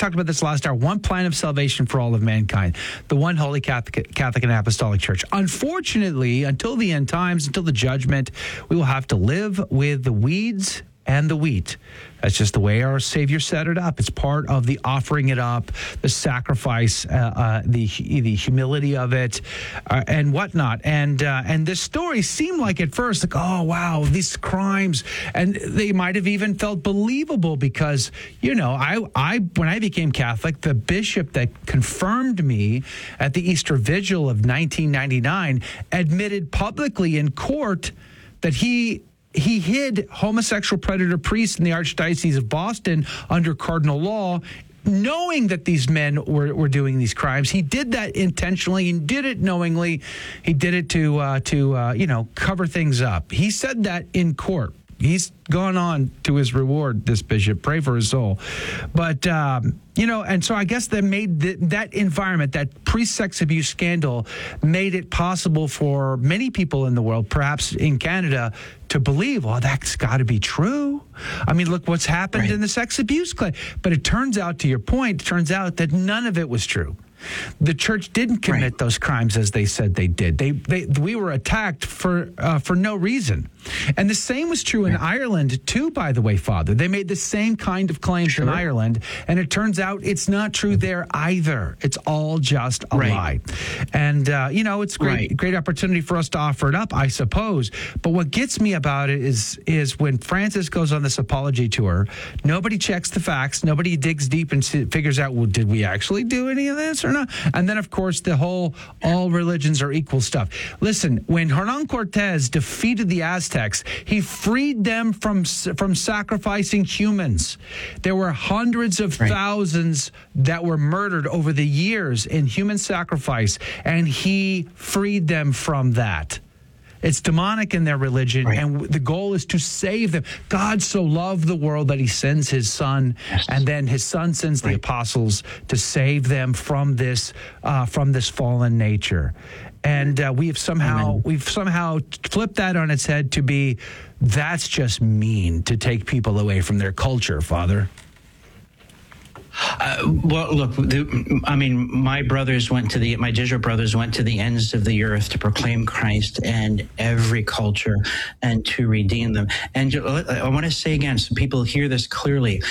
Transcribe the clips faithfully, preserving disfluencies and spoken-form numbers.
talked about this last hour. One plan of salvation for all of mankind. The one holy Catholic, Catholic and Apostolic Church. Unfortunately, until the end times, until the judgment, we will have to live with the weeds and the wheat. That's just the way our Savior set it up. It's part of the offering it up, the sacrifice, uh, uh, the the humility of it, uh, and whatnot. And uh, and this story seemed like at first, like, oh, wow, these crimes. And they might have even felt believable because, you know, I, I when I became Catholic, the bishop that confirmed me at the Easter Vigil of nineteen ninety-nine admitted publicly in court that he... He hid homosexual predator priests in the Archdiocese of Boston under cardinal law, knowing that these men were, were doing these crimes. He did that intentionally. He did it knowingly. He did it to, uh, to uh, you know, cover things up. He said that in court. He's gone on to his reward, this bishop. Pray for his soul. But, um, you know, and so I guess that made the, that environment, that pre-sex abuse scandal, made it possible for many people in the world, perhaps in Canada, to believe, well, that's got to be true. I mean, look what's happened right. in the sex abuse claim. But it turns out, to your point, it turns out that none of it was true. The church didn't commit right. those crimes as they said they did. They, they, we were attacked for uh, for no reason. And the same was true in Ireland, too, by the way, Father. They made the same kind of claims sure. in Ireland, and it turns out it's not true there either. It's all just a right. lie. And, uh, you know, it's great right. great opportunity for us to offer it up, I suppose. But what gets me about it is, is when Francis goes on this apology tour, nobody checks the facts, nobody digs deep and figures out, well, did we actually do any of this or not? And then, of course, the whole all religions are equal stuff. Listen, when Hernan Cortez defeated the Aztecs, he freed them from from sacrificing humans. There were hundreds of right. thousands that were murdered over the years in human sacrifice, and he freed them from that. It's demonic in their religion, right. and the goal is to save them. God so loved the world that he sends his son, yes. and then his son sends right. the apostles to save them from this uh, from this fallen nature. And uh, we have somehow Amen. we've somehow flipped that on its head to be, that's just mean to take people away from their culture, Father. Uh, well, look, the, I mean, my brothers went to the, my Jesuit brothers went to the ends of the earth to proclaim Christ and every culture and to redeem them. And I want to say again, so people hear this clearly,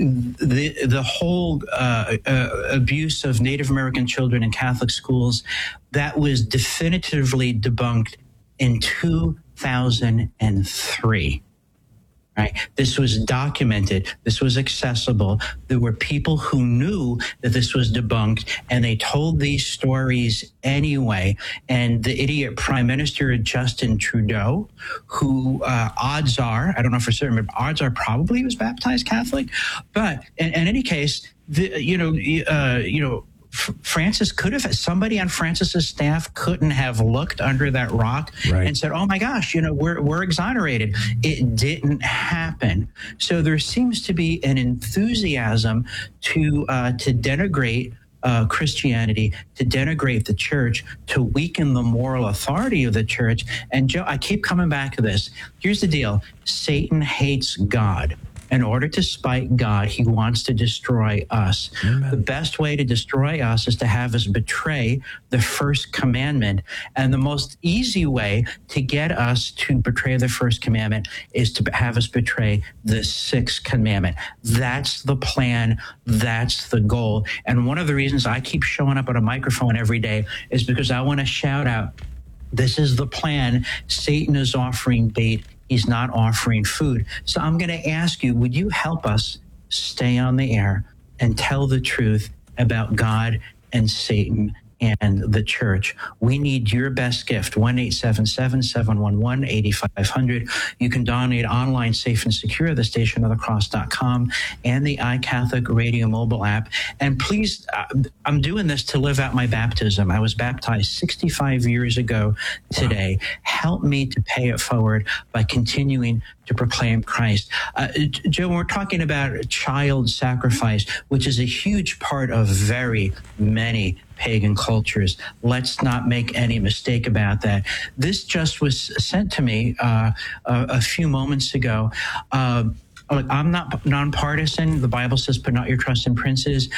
the, the whole uh, uh, abuse of Native American children in Catholic schools, that was definitively debunked in two thousand three. Right. This was documented. This was accessible. There were people who knew that this was debunked, and they told these stories anyway. And the idiot Prime Minister Justin Trudeau, who uh, odds are, I don't know for certain, but odds are probably was baptized Catholic. But in, in any case, the, you know, uh, you know. Francis could have, somebody on Francis's staff couldn't have looked under that rock right. and said, oh my gosh, you know, we're, we're exonerated. It didn't happen. So there seems to be an enthusiasm to, uh, to denigrate Uh, Christianity, to denigrate the church, to weaken the moral authority of the church. And Joe, I keep coming back to this. Here's the deal. Satan hates God. In order to spite God, he wants to destroy us. Amen. The best way to destroy us is to have us betray the first commandment. And the most easy way to get us to betray the first commandment is to have us betray the sixth commandment. That's the plan. That's the goal. And one of the reasons I keep showing up on a microphone every day is because I want to shout out, this is the plan. Satan is offering bait. He's not offering food. So I'm going to ask you, would you help us stay on the air and tell the truth about God and Satan and the church? We need your best gift, one eight seven seven, seven one one, eight five zero zero. You can donate online, safe and secure, the station of the cross dot com and the iCatholic Radio mobile app. And please, uh, I'm doing this to live out my baptism. I was baptized sixty-five years ago today. Wow. Help me to pay it forward by continuing to proclaim Christ. Uh, Joe, we're talking about child sacrifice, which is a huge part of very many pagan cultures. Let's not make any mistake about that. This just was sent to me uh, a, a few moments ago. Uh, Look, I'm not nonpartisan. The Bible says, put not your trust in princes.